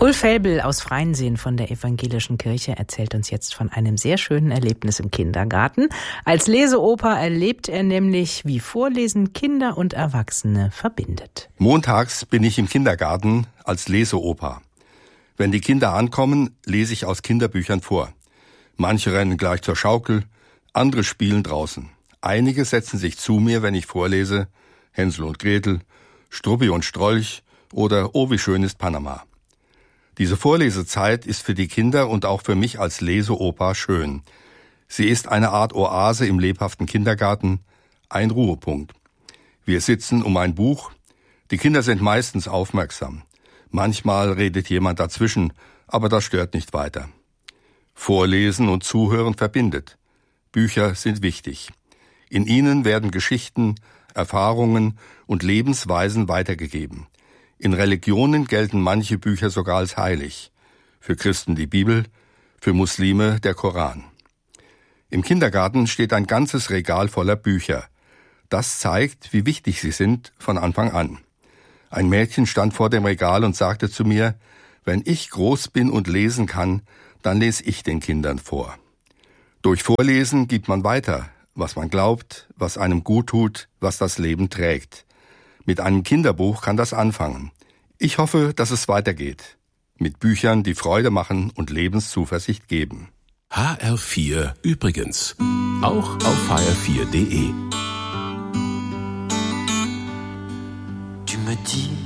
Ulf Felbel aus Freiensee von der Evangelischen Kirche erzählt uns jetzt von einem sehr schönen Erlebnis im Kindergarten. Als Leseoper erlebt er nämlich, wie Vorlesen Kinder und Erwachsene verbindet. Montags bin ich im Kindergarten als Leseoper. Wenn die Kinder ankommen, lese ich aus Kinderbüchern vor. Manche rennen gleich zur Schaukel, andere spielen draußen. Einige setzen sich zu mir, wenn ich vorlese, Hänsel und Gretel, Struppi und Strolch oder Oh, wie schön ist Panama. Diese Vorlesezeit ist für die Kinder und auch für mich als Leseoper schön. Sie ist eine Art Oase im lebhaften Kindergarten, ein Ruhepunkt. Wir sitzen um ein Buch. Die Kinder sind meistens aufmerksam. Manchmal redet jemand dazwischen, aber das stört nicht weiter. Vorlesen und Zuhören verbindet. Bücher sind wichtig. In ihnen werden Geschichten, Erfahrungen und Lebensweisen weitergegeben. In Religionen gelten manche Bücher sogar als heilig. Für Christen die Bibel, für Muslime der Koran. Im Kindergarten steht ein ganzes Regal voller Bücher. Das zeigt, wie wichtig sie sind von Anfang an. Ein Mädchen stand vor dem Regal und sagte zu mir, wenn ich groß bin und lesen kann, dann lese ich den Kindern vor. Durch Vorlesen gibt man weiter, was man glaubt, was einem gut tut, was das Leben trägt. Mit einem Kinderbuch kann das anfangen. Ich hoffe, dass es weitergeht. Mit Büchern, die Freude machen und Lebenszuversicht geben. HR4 übrigens. Auch auf hr4.de. Tu me dis